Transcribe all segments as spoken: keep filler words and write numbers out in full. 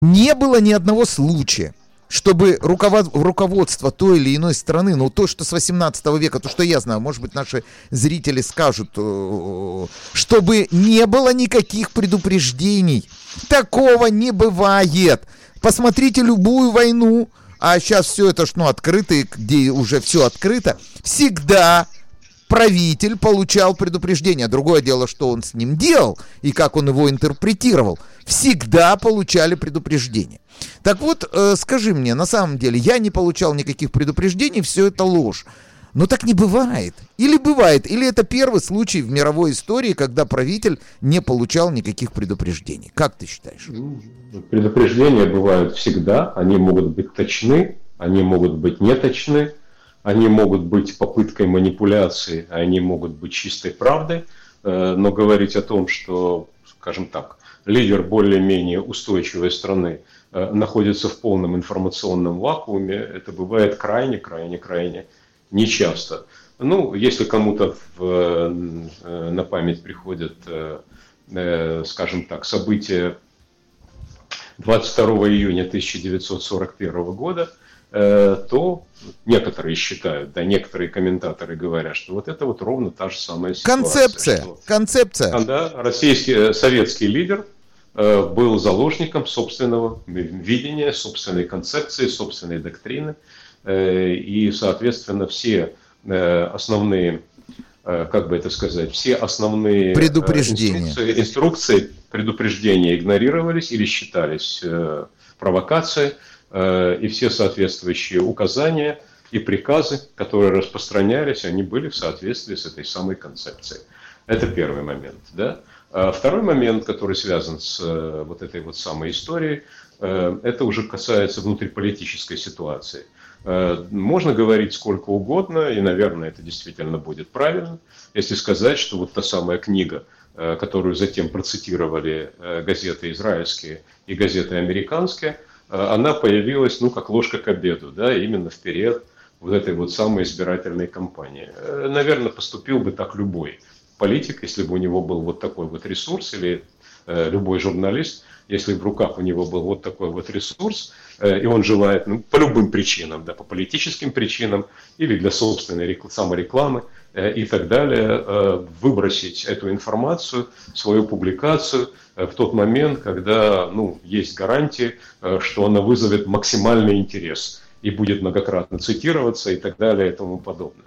Не было ни одного случая, чтобы руководство той или иной страны, ну то, что с восемнадцатого века, то, что я знаю, может быть, наши зрители скажут, чтобы не было никаких предупреждений. Такого не бывает. Посмотрите любую войну, а сейчас все это, ну, открыто, где уже все открыто, всегда правитель получал предупреждение. Другое дело, что он с ним делал и как он его интерпретировал. Всегда получали предупреждение. Так вот, э, скажи мне, на самом деле, я не получал никаких предупреждений, все это ложь. Но так не бывает. Или бывает, или это первый случай в мировой истории, когда правитель не получал никаких предупреждений. Как ты считаешь? Предупреждения бывают всегда. Они могут быть точны, они могут быть неточны. Они могут быть попыткой манипуляции, они могут быть чистой правдой, но говорить о том, что, скажем так, лидер более-менее устойчивой страны находится в полном информационном вакууме, это бывает крайне-крайне-крайне нечасто. Ну, если кому-то в, на память приходят, скажем так, события двадцать второго июня тысяча девятьсот сорок первого года, то некоторые считают, да, некоторые комментаторы говорят, что вот это вот ровно та же самая ситуация. Концепция, что, концепция. Да, российский, советский лидер э, был заложником собственного видения, собственной концепции, собственной доктрины, э, и, соответственно, все э, основные, э, как бы это сказать, все основные предупреждения. Инструкции, инструкции, предупреждения игнорировались или считались э, провокацией. И все соответствующие указания и приказы, которые распространялись, они были в соответствии с этой самой концепцией. Это первый момент. Да? Второй момент, который связан с вот этой вот самой историей, это уже касается внутриполитической ситуации. Можно говорить сколько угодно, и, наверное, это действительно будет правильно, если сказать, что вот та самая книга, которую затем процитировали газеты израильские и газеты американские, она появилась, ну, как ложка к обеду, да, именно в период вот этой вот самой избирательной кампании. Наверное, поступил бы так любой политик, если бы у него был вот такой вот ресурс, или э, любой журналист, если в руках у него был вот такой вот ресурс, э, и он желает, ну, по любым причинам, да, по политическим причинам, или для собственной рекл- саморекламы, э, и так далее, э, выбросить эту информацию, свою публикацию, в тот момент, когда, ну, есть гарантии, что она вызовет максимальный интерес и будет многократно цитироваться и так далее и тому подобное.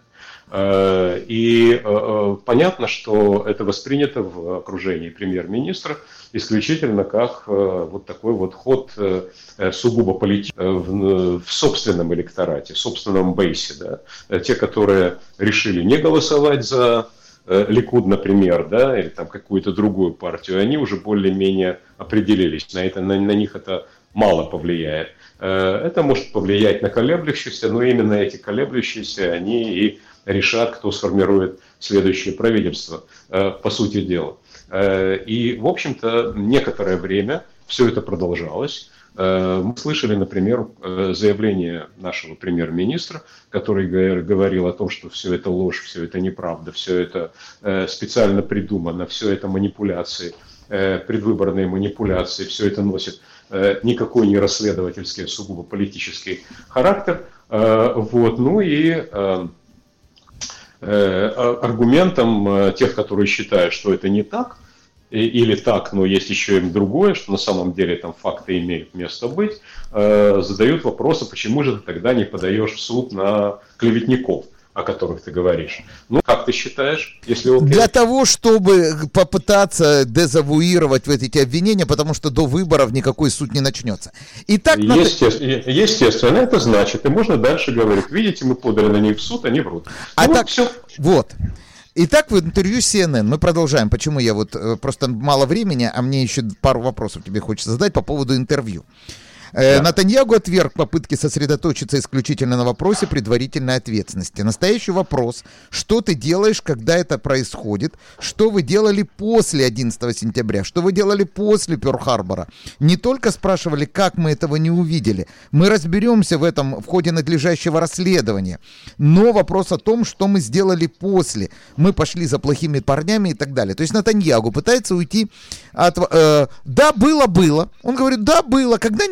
И понятно, что это воспринято в окружении премьер-министра исключительно как вот такой вот ход сугубо политический в собственном электорате, в собственном бейсе. Да? Те, которые решили не голосовать за Ликуд, например, да, или там какую-то другую партию, они уже более-менее определились. На, это, на, на них это мало повлияет. Это может повлиять на колеблющихся, но именно эти колеблющиеся, они и решат, кто сформирует следующее правительство, по сути дела. И, в общем-то, некоторое время все это продолжалось. Мы слышали, например, заявление нашего премьер-министра, который говорил о том, что все это ложь, все это неправда, все это специально придумано, все это манипуляции, предвыборные манипуляции, все это носит никакой не расследовательский, а сугубо политический характер. Вот. Ну и аргументом тех, которые считают, что это не так, или так, но есть еще и другое, что на самом деле там факты имеют место быть, э, задают вопросы, почему же ты тогда не подаешь в суд на клеветников, о которых ты говоришь. Ну, как ты считаешь, если окей? Для того, чтобы попытаться дезавуировать вот эти обвинения, потому что до выборов никакой суд не начнется. Итак, Естественно, надо... естественно, это значит, и можно дальше говорить, видите, мы подали на них в суд, они врут. А ну, так, все. Вот. Итак, в интервью си эн эн мы продолжаем. Почему я вот, просто мало времени, а мне еще пару вопросов тебе хочется задать по поводу интервью. Э, да. Нетаньяху отверг попытки сосредоточиться исключительно на вопросе предварительной ответственности. Настоящий вопрос, что ты делаешь, когда это происходит, что вы делали после одиннадцатого сентября, что вы делали после Пёрл-Харбора. Не только спрашивали, как мы этого не увидели, мы разберемся в этом в ходе надлежащего расследования, но вопрос о том, что мы сделали после, мы пошли за плохими парнями и так далее. То есть Нетаньяху пытается уйти от... Э, да, было, было. Он говорит, да, было. Когда